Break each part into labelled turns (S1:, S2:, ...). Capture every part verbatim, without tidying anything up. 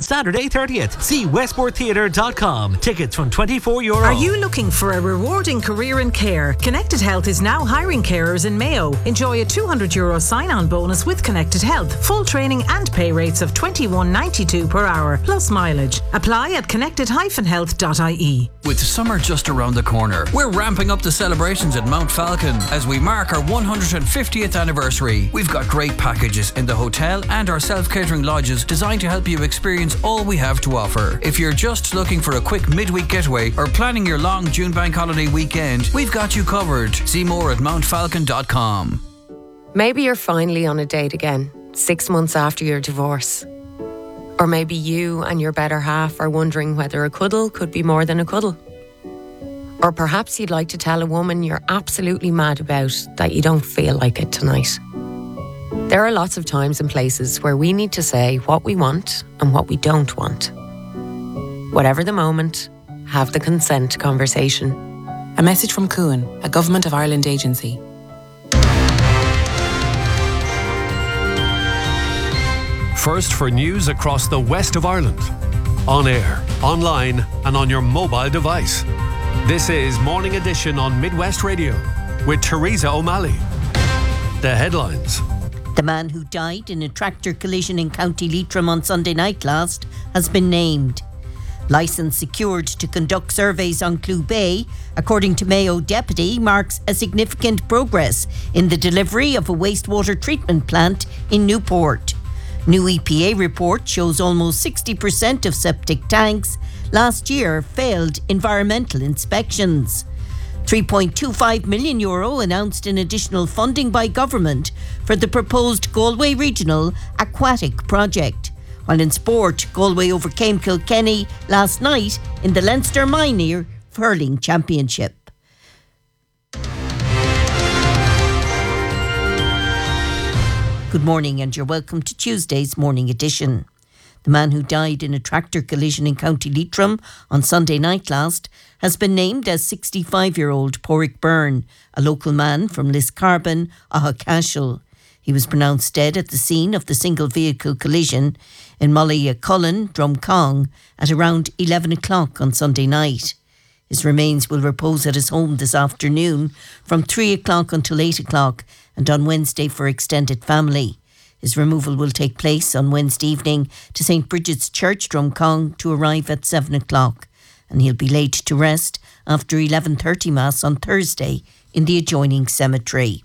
S1: Saturday thirtieth. See westport theatre dot com. Tickets from twenty-four euro.
S2: Are you looking for a rewarding career in care? Connected Health is now hiring carers in Mayo. Enjoy a two hundred euro sign-on bonus with Connected Health. Full training and pay rates of twenty-one ninety-two per hour, plus mileage. Apply at connected dash health dot I E.
S3: With summer just around the corner, we're ramping up the celebrations at Mount Falcon as we mark our one hundred fiftieth anniversary. We've got great packages in the hotel and our self-catering lodges designed to help you experience all we have to offer. If you're just looking for a quick midweek getaway or planning your long June bank holiday weekend, we've got you covered. See more at mount falcon dot com.
S4: Maybe you're finally on a date again, six months after your divorce. Or maybe you and your better half are wondering whether a cuddle could be more than a cuddle. Or perhaps you'd like to tell a woman you're absolutely mad about that you don't feel like it tonight. There are lots of times and places where we need to say what we want and what we don't want. Whatever the moment, have the consent conversation.
S5: A message from Cuan, a Government of Ireland agency.
S6: First for news across the west of Ireland. On air, online and on your mobile device. This is Morning Edition on Midwest Radio with Teresa O'Malley. The headlines.
S7: The man who died in a tractor collision in County Leitrim on Sunday night last has been named. Licence secured to conduct surveys on Clew Bay, according to Mayo Deputy, marks a significant progress in the delivery of a wastewater treatment plant in Newport. New E P A report shows almost sixty percent of septic tanks last year failed environmental inspections. three point two five million euro announced in additional funding by government for the proposed Galway Regional Aquatic Project. While in sport, Galway overcame Kilkenny last night in the Leinster Minor Hurling Championship. Good morning and you're welcome to Tuesday's Morning Edition. The man who died in a tractor collision in County Leitrim on Sunday night last has been named as sixty-five-year-old Porrick Byrne, a local man from Liscarbon, Ahacashel. He was pronounced dead at the scene of the single-vehicle collision in Mulliacullen, Drumcong, at around eleven o'clock on Sunday night. His remains will repose at his home this afternoon from three o'clock until eight o'clock and on Wednesday for extended family. His removal will take place on Wednesday evening to Saint Bridget's Church, Drumcong, to arrive at seven o'clock, and he'll be laid to rest after eleven thirty Mass on Thursday in the adjoining cemetery.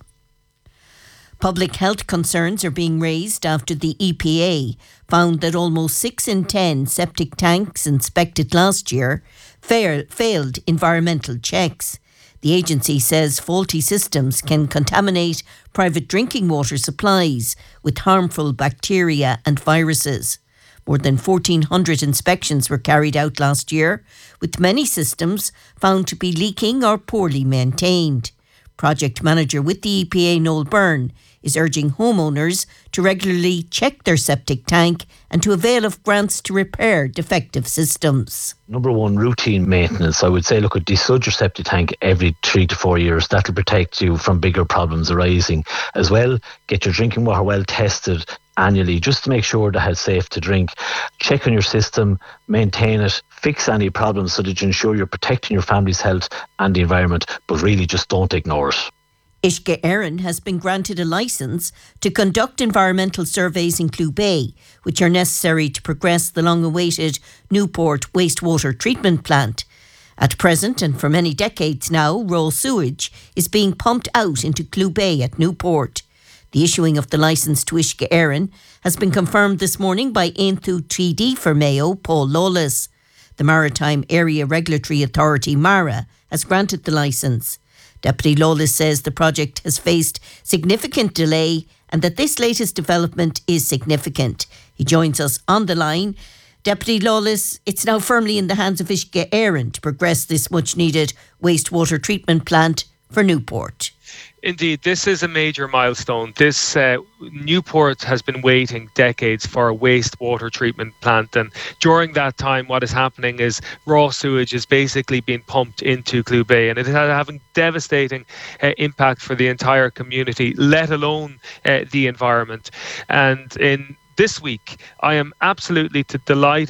S7: Public health concerns are being raised after the E P A found that almost six in ten septic tanks inspected last year fail, failed environmental checks. The agency says faulty systems can contaminate private drinking water supplies with harmful bacteria and viruses. More than fourteen hundred inspections were carried out last year, with many systems found to be leaking or poorly maintained. Project manager with the E P A, Noel Byrne, is urging homeowners to regularly check their septic tank and to avail of grants to repair defective systems.
S8: Number one, routine maintenance. I would say, look, at desludge your septic tank every three to four years. That'll protect you from bigger problems arising. As well, get your drinking water well tested annually just to make sure that it's safe to drink. Check on your system, maintain it, fix any problems so that you ensure you're protecting your family's health and the environment, but really just don't ignore it.
S7: Uisce Éireann has been granted a licence to conduct environmental surveys in Clew Bay, which are necessary to progress the long-awaited Newport wastewater treatment plant. At present, and for many decades now, raw sewage is being pumped out into Clew Bay at Newport. The issuing of the licence to Uisce Éireann has been confirmed this morning by Aontú T D for Mayo, Paul Lawless. The Maritime Area Regulatory Authority, MARA, has granted the licence. Deputy Lawless says the project has faced significant delay and that this latest development is significant. He joins us on the line. Deputy Lawless, it's now firmly in the hands of Uisce Éireann to progress this much-needed wastewater treatment plant for Newport.
S9: Indeed, this is a major milestone. This uh, Newport has been waiting decades for a wastewater treatment plant, and during that time what is happening is raw sewage is basically being pumped into Clew Bay, and it is having devastating uh, impact for the entire community, let alone uh, the environment. And in this week, I am absolutely to delighted